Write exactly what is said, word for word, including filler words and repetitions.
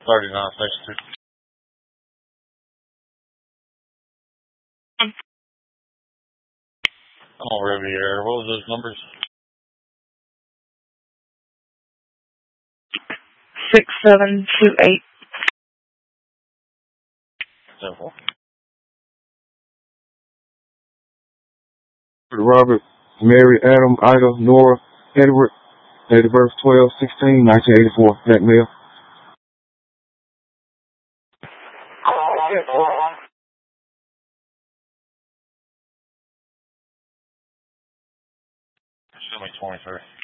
thirty-nine sixty-two. I'm on Riviera. What was those numbers? Six seven two eight. Simple. Robert, Mary, Adam, Ida, Nora, Edward, date of birth twelve sixteen nineteen eighty-four, that male. Show me twenty-three.